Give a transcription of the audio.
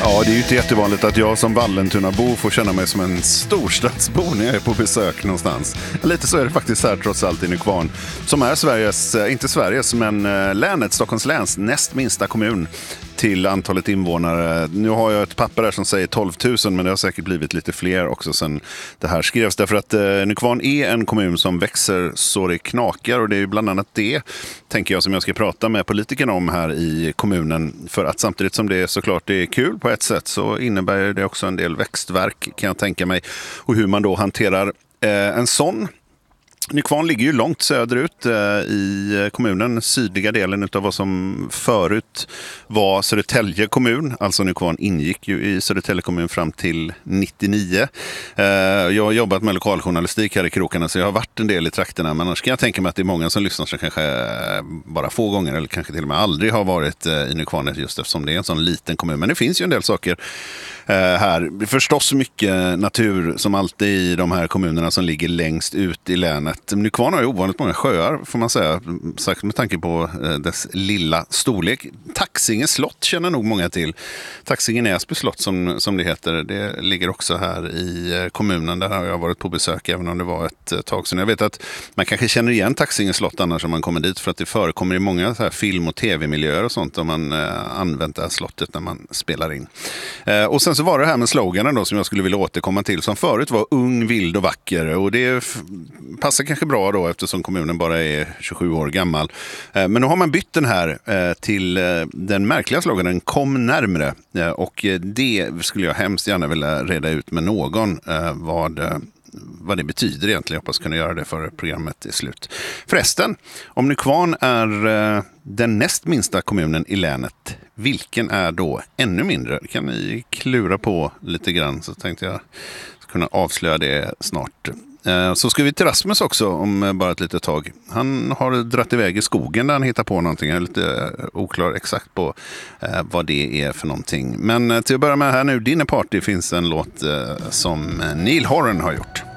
Ja, det är ju inte jättevanligt att jag som Vallentunabo får känna mig som en storstadsbo när jag är på besök någonstans. Lite så är det faktiskt här trots allt i Nykvarn, som är Sveriges, inte Sveriges, men länet, Stockholms läns näst minsta kommun till antalet invånare. Nu har jag ett papper här som säger 12 000, men det har säkert blivit lite fler också sen det här skrevs. Därför att Nykvarn är en kommun som växer så det knakar, och det är ju bland annat det, tänker jag, som jag ska prata med politikerna om här i kommunen. För att samtidigt som det såklart är kul på ett sätt, så innebär det också en del växtverk, kan jag tänka mig. Och hur man då hanterar en sån. Nykvarn ligger ju långt söderut i kommunen, sydliga delen av vad som förut var Södertälje kommun. Alltså Nykvarn ingick ju i Södertälje kommun fram till 99. Jag har jobbat med lokaljournalistik här i krokarna, så jag har varit en del i trakterna. Men annars kan jag tänka mig att det är många som lyssnar som kanske bara få gånger eller kanske till och med aldrig har varit i Nykvarn, just eftersom det är en sån liten kommun. Men det finns ju en del saker här. Förstås mycket natur som alltid i de här kommunerna som ligger längst ut i länet. Nykvarn har ju ovanligt många sjöar, får man säga, sagt med tanke på dess lilla storlek. Taxinge slott känner nog många till. Taxinge Näsby slott som det heter, det ligger också här i kommunen. Där har jag varit på besök, även om det var ett tag sedan. Jag vet att man kanske känner igen Taxinge slott annars om man kommer dit, för att det förekommer i många så här film- och tv-miljöer och sånt, om man använt det här slottet när man spelar in. Och sen så var det här med sloganen då, som jag skulle vilja återkomma till, som förut var ung, vild och vacker, och det passar kanske bra då eftersom kommunen bara är 27 år gammal. Men nu har man bytt den här till den märkliga sloganen Kom närmre, och det skulle jag hemskt gärna vilja reda ut med någon vad det betyder egentligen. Jag hoppas kunna göra det för programmet är slut. Förresten, om Nykvarn är den näst minsta kommunen i länet, vilken är då ännu mindre? Det kan ni klura på lite grann, så tänkte jag kunna avslöja det snart. Så ska vi till Rasmus också om bara ett litet tag. Han har dratt iväg i skogen där han hittar på någonting. Jag är lite oklar exakt på vad det är för någonting. Men till att börja med här nu, Dinner Party finns en låt som Neil Horan har gjort.